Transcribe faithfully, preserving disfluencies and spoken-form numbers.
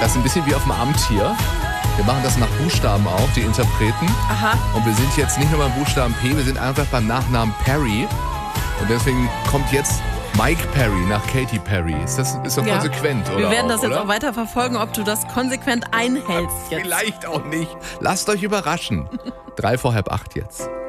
Das ist ein bisschen wie auf dem Amt hier. Wir machen das nach Buchstaben auch, die Interpreten. Aha. Und wir sind jetzt nicht nur beim Buchstaben P, wir sind einfach beim Nachnamen Perry. Und deswegen kommt jetzt Mike Perry nach Katy Perry. Ist das ist doch Ja. konsequent, oder? Wir werden auch, das jetzt oder? auch weiter verfolgen, ob du das konsequent einhältst jetzt. Vielleicht auch nicht. Lasst euch überraschen. Drei vor halb acht jetzt.